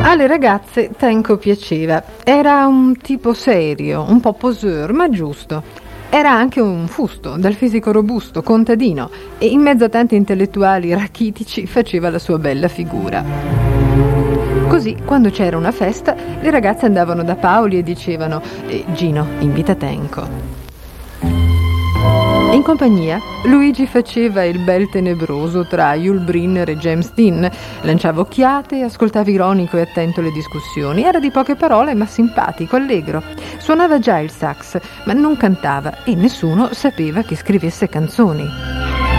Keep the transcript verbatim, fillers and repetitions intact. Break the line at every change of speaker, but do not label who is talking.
Alle ragazze Tenco piaceva. Era un tipo serio, un po' poseur, ma giusto. Era anche un fusto, dal fisico robusto, contadino, e in mezzo a tanti intellettuali rachitici faceva la sua bella figura. Così, quando c'era una festa, le ragazze andavano da Paoli e dicevano eh, «Gino, invita Tenco». In compagnia, Luigi faceva il bel tenebroso tra Yul Brynner e James Dean, lanciava occhiate e ascoltava ironico e attento le discussioni. Era di poche parole ma simpatico, allegro. Suonava già il sax, ma non cantava e nessuno sapeva che scrivesse canzoni.